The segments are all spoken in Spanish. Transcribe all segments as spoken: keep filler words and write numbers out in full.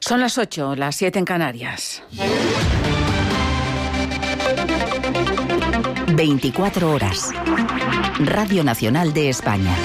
Son las ocho, las siete en Canarias. veinticuatro horas. Radio Nacional de España.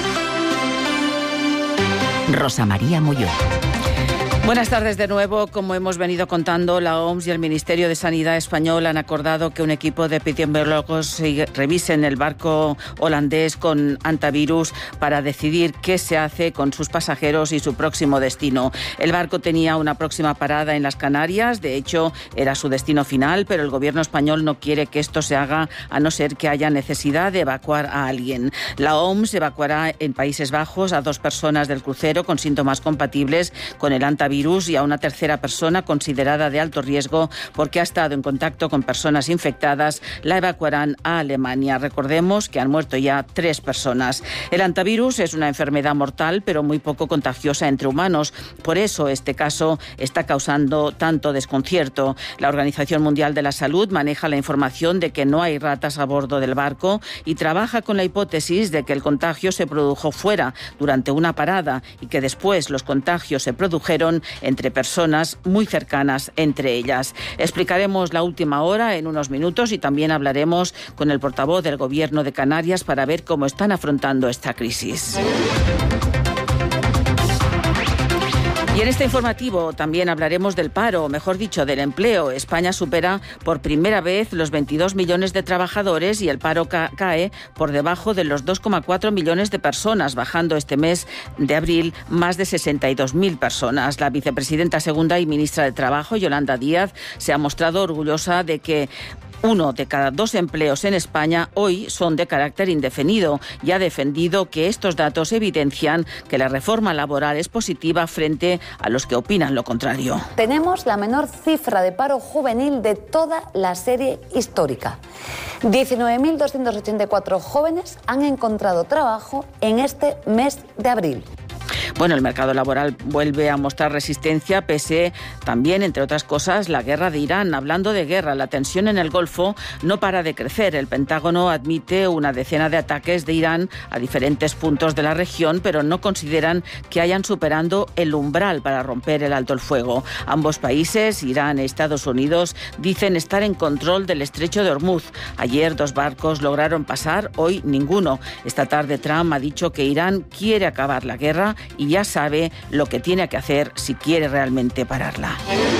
Rosa María Molló. Buenas tardes de nuevo. Como hemos venido contando, la O M S y el Ministerio de Sanidad español han acordado que un equipo de epidemiólogos revisen el barco holandés con antivirus para decidir qué se hace con sus pasajeros y su próximo destino. El barco tenía una próxima parada en las Canarias, de hecho era su destino final, pero el gobierno español no quiere que esto se haga a no ser que haya necesidad de evacuar a alguien. La O M S evacuará en Países Bajos a dos personas del crucero con síntomas compatibles con el antivirus y a una tercera persona considerada de alto riesgo porque ha estado en contacto con personas infectadas. La evacuarán a Alemania. Recordemos que han muerto ya tres personas. El antivirus es una enfermedad mortal, pero muy poco contagiosa entre humanos. Por eso este caso está causando tanto desconcierto. La Organización Mundial de la Salud maneja la información de que no hay ratas a bordo del barco y trabaja con la hipótesis de que el contagio se produjo fuera durante una parada y que después los contagios se produjeron entre personas muy cercanas entre ellas. Explicaremos la última hora en unos minutos y también hablaremos con el portavoz del Gobierno de Canarias para ver cómo están afrontando esta crisis. Y en este informativo también hablaremos del paro, o mejor dicho, del empleo. España supera por primera vez los veintidós millones de trabajadores y el paro ca- cae por debajo de los dos coma cuatro millones de personas, bajando este mes de abril más de sesenta y dos mil personas. La vicepresidenta segunda y ministra de Trabajo, Yolanda Díaz, se ha mostrado orgullosa de que uno de cada dos empleos en España hoy son de carácter indefinido y ha defendido que estos datos evidencian que la reforma laboral es positiva frente a los que opinan lo contrario. Tenemos la menor cifra de paro juvenil de toda la serie histórica. diecinueve mil doscientos ochenta y cuatro jóvenes han encontrado trabajo en este mes de abril. Bueno, el mercado laboral vuelve a mostrar resistencia pese también, entre otras cosas, la guerra de Irán. Hablando de guerra, la tensión en el Golfo no para de crecer. El Pentágono admite una decena de ataques de Irán a diferentes puntos de la región, pero no consideran que hayan superado el umbral para romper el alto el fuego. Ambos países, Irán y Estados Unidos, dicen estar en control del estrecho de Hormuz. Ayer dos barcos lograron pasar, hoy ninguno. Esta tarde Trump ha dicho que Irán quiere acabar la guerra y ya sabe lo que tiene que hacer si quiere realmente pararla.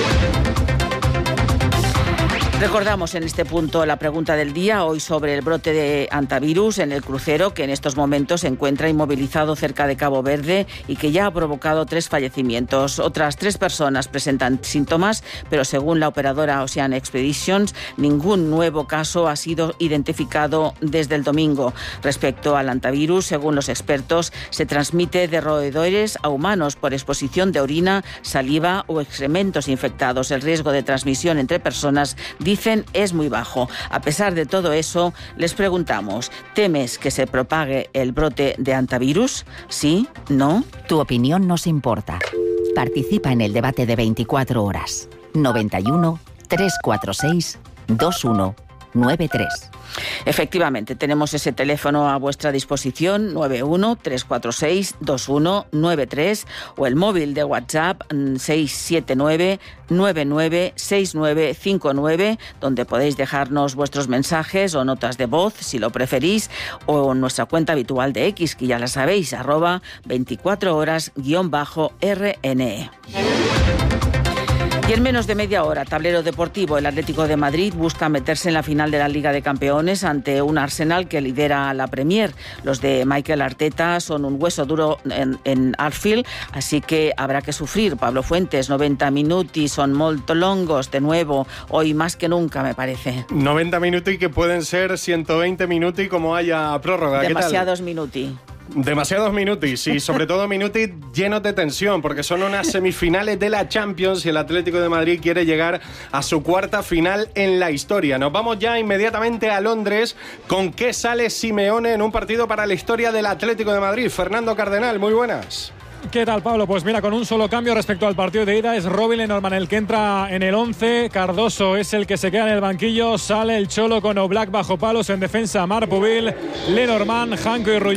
Recordamos en este punto la pregunta del día, hoy sobre el brote de antivirus en el crucero que en estos momentos se encuentra inmovilizado cerca de Cabo Verde y que ya ha provocado tres fallecimientos. Otras tres personas presentan síntomas, pero según la operadora Ocean Expeditions, ningún nuevo caso ha sido identificado desde el domingo. Respecto al antivirus, según los expertos, se transmite de roedores a humanos por exposición de orina, saliva o excrementos infectados. El riesgo de transmisión entre personas, dicen, es muy bajo. A pesar de todo eso, les preguntamos, ¿temes que se propague el brote de antivirus? ¿Sí? ¿No? Tu opinión nos importa. Participa en el debate de veinticuatro horas. noventa y uno, trescientos cuarenta y seis, veintiuno noventa y tres. Efectivamente, tenemos ese teléfono a vuestra disposición, nueve uno, tres cuatro seis, dos uno nueve tres, o el móvil de WhatsApp seis siete nueve, nueve nueve seis nueve cinco nueve, donde podéis dejarnos vuestros mensajes o notas de voz, si lo preferís, o en nuestra cuenta habitual de X, que ya la sabéis, arroba veinticuatro horas guión bajo R N E. Y en menos de media hora, tablero deportivo, el Atlético de Madrid busca meterse en la final de la Liga de Campeones ante un Arsenal que lidera la Premier. Los de Mikel Arteta son un hueso duro en, en Anfield, así que habrá que sufrir. Pablo Fuentes, noventa minuti son molto longos, de nuevo, hoy más que nunca, me parece. noventa minuti que pueden ser ciento veinte minuti como haya prórroga. Demasiados ¿Qué tal? minuti. Demasiados minutis y sobre todo minutis llenos de tensión porque son unas semifinales de la Champions y el Atlético de Madrid quiere llegar a su cuarta final en la historia. Nos vamos ya inmediatamente a Londres. ¿Con qué sale Simeone en un partido para la historia del Atlético de Madrid? Fernando Cardenal, muy buenas. ¿Qué tal, Pablo? Pues mira, con un solo cambio respecto al partido de ida, es Robin Lenormand el que entra en el once, Cardoso es el que se queda en el banquillo, sale el Cholo con Oblak bajo palos, en defensa Marc Pubil, Lenormand, Janko y Ruggiero.